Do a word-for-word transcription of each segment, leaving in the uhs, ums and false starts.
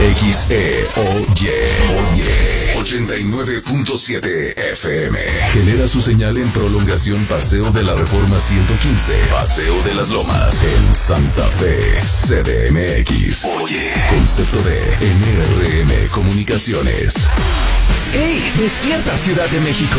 X E Oye, Oye, ochenta y nueve punto siete F M. Genera su señal en prolongación Paseo de la Reforma ciento quince, Paseo de las Lomas, en Santa Fe, C D M X. Oye, concepto de N R M Comunicaciones. ¡Ey! ¡Despierta, Ciudad de México!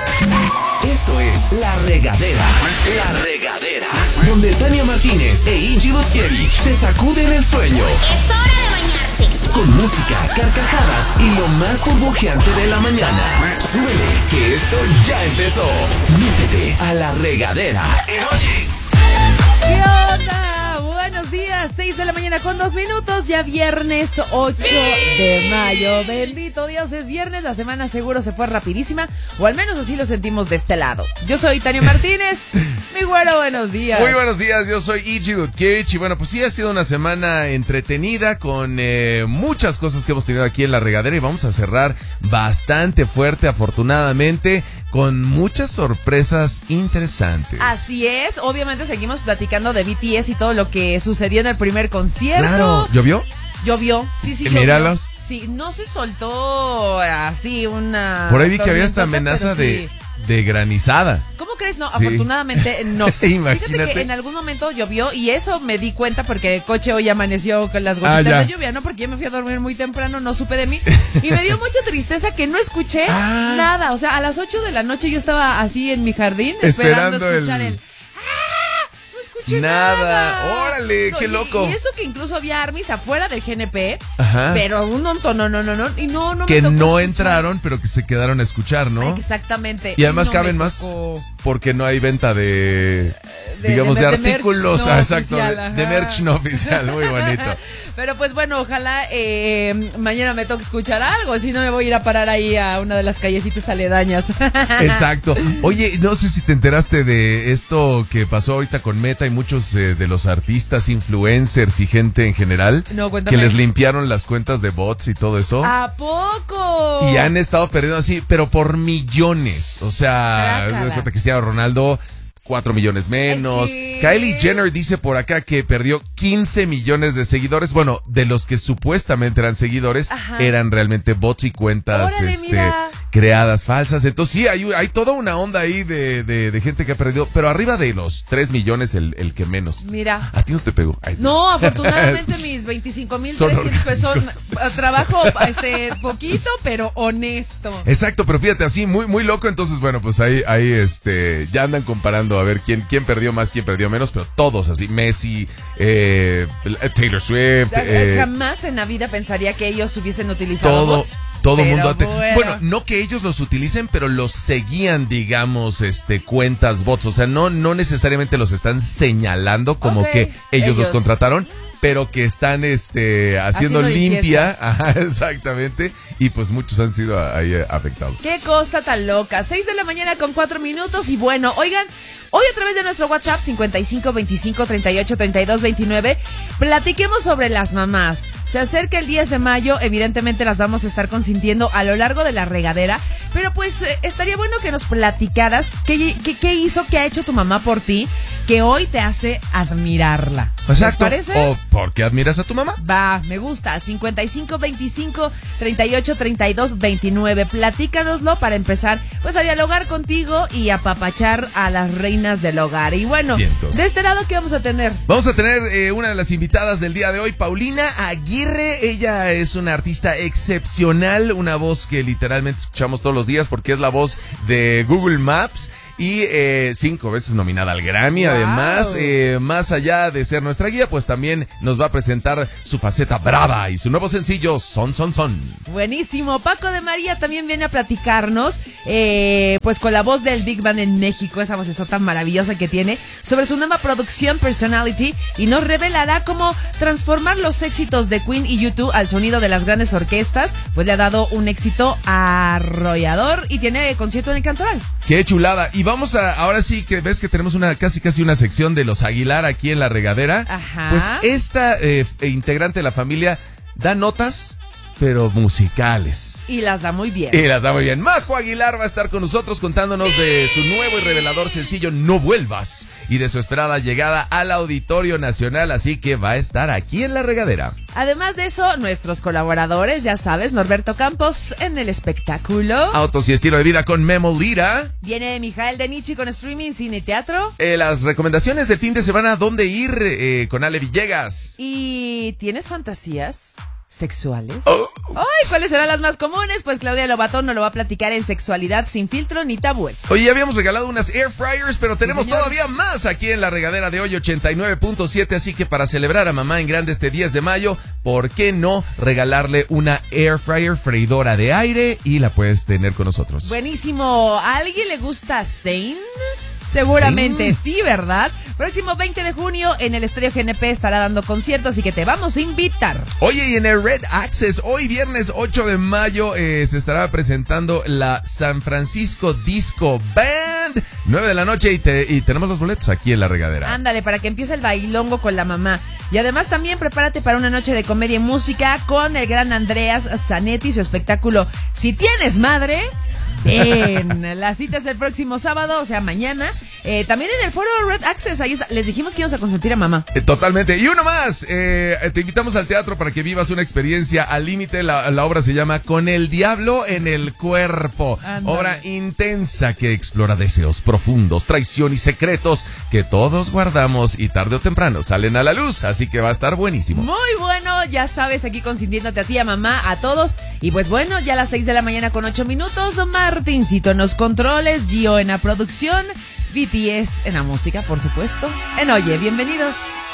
Esto es La Regadera. La Regadera. Donde Tania Martínez e Ingi Dutkiewicz te sacuden el sueño. ¡Es hora de bañarse! Con música, carcajadas y lo más burbujeante de la mañana. Súbele, que esto ya empezó. Métete a La Regadera. En Oye. ¿Qué onda? Buenos días, seis de la mañana con dos minutos, ya viernes ocho de mayo. Bendito Dios, es viernes, la semana seguro se fue rapidísima, o al menos así lo sentimos de este lado. Yo soy Tania Martínez, mi güero, buenos días. Muy buenos días, yo soy Ingi Dutkiewicz y bueno, pues sí, ha sido una semana entretenida con eh, muchas cosas que hemos tenido aquí en La Regadera y vamos a cerrar bastante fuerte, afortunadamente, con muchas sorpresas interesantes. Así es, obviamente seguimos platicando de B T S y todo lo que sucedió en el primer concierto. Claro, ¿llovió? Llovió, sí, sí, llovió. Míralos. Sí, no se soltó así una... Por ahí vi que había esta amenaza de, sí. de granizada. ¿Cómo crees? No, Sí. afortunadamente no. Imagínate. Fíjate que en algún momento llovió y eso me di cuenta porque el coche hoy amaneció con las gotitas Ah, de lluvia, ¿no? Porque yo me fui a dormir muy temprano, no supe de mí. Y me dio mucha tristeza que no escuché Ah. nada. O sea, a las ocho de la noche yo estaba así en mi jardín esperando, Esperando escuchar el- el... ¡Ah! No escuché Nada. nada. Órale, qué y- loco. Y eso que incluso había armies afuera del G N P, Ajá. pero un montón, no, no, no, no. Y no, no me Que tocó no escuchar. entraron, pero que se quedaron a escuchar, ¿no? Exactamente. Y además no caben me más tocó. porque no hay venta de, De- digamos, de- de, de merch artículos. no Ah, exacto, oficial, de, ajá. de merch no oficial, muy bonito. Pero pues bueno, ojalá eh, mañana me toque escuchar algo, si no me voy a ir a parar ahí a una de las callecitas aledañas. Exacto. Oye, no sé si te enteraste de esto que pasó ahorita con Meta y muchos eh, de los artistas, influencers y gente en general, No, cuéntame. que les limpiaron las cuentas de bots y todo eso. ¿A poco? Y han estado perdiendo así, pero por millones. O sea, Trácala. cuenta Cristiano Ronaldo, cuatro millones menos. ¿Qué? Kylie Jenner dice por acá que perdió quince millones de seguidores. Bueno, de los que supuestamente eran seguidores, Ajá. eran realmente bots y cuentas Órale, este, mira. creadas falsas. Entonces sí, hay, hay toda una onda ahí de, de, de gente que ha perdido, pero arriba de los tres millones el, el que menos. Mira. A ti no te pegó. Ay, sí. No, afortunadamente mis veinticinco mil trescientos pesos eh, trabajo este poquito, pero honesto. Exacto, pero fíjate, así muy muy loco, entonces bueno, pues ahí ahí este ya andan comparando a ver quién quién perdió más, quién perdió menos, pero todos así, Messi, eh, Taylor Swift, O sea, eh, jamás en la vida pensaría que ellos hubiesen utilizado todo bots. todo pero mundo ate- bueno. bueno, no que ellos los utilicen, pero los seguían, digamos, este cuentas bots, o sea, no no necesariamente los están señalando como Ok, que ellos, los ellos. contrataron, pero que están este haciendo, Haciendo limpia, limpieza. ajá, exactamente, y pues muchos han sido ahí eh, afectados. Qué cosa tan loca. seis de la mañana con cuatro minutos. Y bueno, oigan, hoy a través de nuestro WhatsApp cincuenta y cinco veinticinco treinta y ocho treinta y dos veintinueve, platiquemos sobre las mamás. Se acerca el diez de mayo, evidentemente las vamos a estar consintiendo a lo largo de La Regadera, pero pues eh, estaría bueno que nos platicaras qué, qué, qué hizo, qué ha hecho tu mamá por ti, que hoy te hace admirarla. Exacto. ¿Les parece? ¿O por qué admiras a tu mamá? Va, me gusta. cincuenta y cinco veinticinco treinta y ocho treinta y dos veintinueve. Platícanoslo para empezar pues a dialogar contigo y apapachar a las reinas del hogar. Y bueno, Vientos. de este lado, ¿qué vamos a tener? Vamos a tener eh, una de las invitadas del día de hoy, Paulina Aguirre. Ella es una artista excepcional, una voz que literalmente escuchamos todos los días porque es la voz de Google Maps. Y eh, cinco veces nominada al Grammy. Wow. Además, eh, más allá de ser nuestra guía, pues también nos va a presentar su faceta brava y su nuevo sencillo, Son, Son, Son. Buenísimo. Paco de María también viene a platicarnos, eh, pues con la voz del Big Band en México, esa voz tan maravillosa que tiene, sobre su nueva producción Personality, y nos revelará cómo transformar los éxitos de Queen y U dos al sonido de las grandes orquestas. Pues le ha dado un éxito arrollador y tiene concierto en el Cantoral. Qué chulada. Y vamos a, ahora sí que ves que tenemos una casi casi una sección de los Aguilar aquí en La Regadera. Ajá. Pues esta eh, integrante de la familia da notas pero musicales. Y las da muy bien. Y las da muy bien. Majo Aguilar va a estar con nosotros contándonos sí. de su nuevo y revelador sencillo No Vuelvas y de su esperada llegada al Auditorio Nacional, así que va a estar aquí en La Regadera. Además de eso, nuestros colaboradores, ya sabes, Norberto Campos en el espectáculo. Autos y estilo de vida con Memo Lira. Viene Mijael Denichi con streaming, cine y teatro. Eh, las recomendaciones de fin de semana, ¿dónde ir? Eh, con Ale Villegas. ¿Y tienes fantasías sexuales? Oh. Ay, ¿cuáles serán las más comunes? Pues Claudia Lobatón nos lo va a platicar en Sexualidad sin filtro ni tabúes. Oye, ya habíamos regalado unas air fryers, pero tenemos sí, todavía más aquí en La Regadera de hoy, ochenta y nueve punto siete, así que para celebrar a mamá en grande este diez de mayo, ¿por qué no regalarle una air fryer freidora de aire y la puedes tener con nosotros? Buenísimo. ¿A alguien le gusta Zane? Seguramente sí. sí, ¿verdad? Próximo veinte de junio en el Estadio G N P estará dando conciertos, así que te vamos a invitar. Oye, y en el Red Access, hoy viernes ocho de mayo eh, se estará presentando la San Francisco Disco Band. nueve de la noche y, te, y tenemos los boletos aquí en La Regadera. Ándale, para que empiece el bailongo con la mamá. Y además también prepárate para una noche de comedia y música con el gran Andreas Zanetti y su espectáculo Si Tienes Madre. Ven, la cita es el próximo sábado, o sea, mañana. Eh, también en el foro Red Access, ahí está, les dijimos que íbamos a consentir a mamá. Eh, totalmente. Y uno más, eh, te invitamos al teatro para que vivas una experiencia al límite. La, la obra se llama Con el Diablo en el Cuerpo. Andale. Obra intensa que explora deseos profundos, traición y secretos que todos guardamos y tarde o temprano salen a la luz. Así que va a estar buenísimo. Muy bueno, ya sabes, aquí consintiéndote a ti, a mamá, a todos. Y pues bueno, ya a las seis de la mañana con ocho minutos, Martincito en los controles, Gio en la producción, B T S en la música, por supuesto. En Oye, bienvenidos.